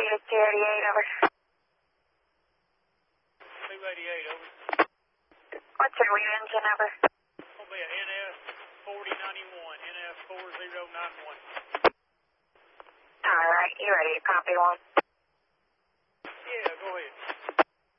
to 288, over. 288, over. What's your lead engine, over? It'll be a NF4091, NF4091. All right, you ready to copy one?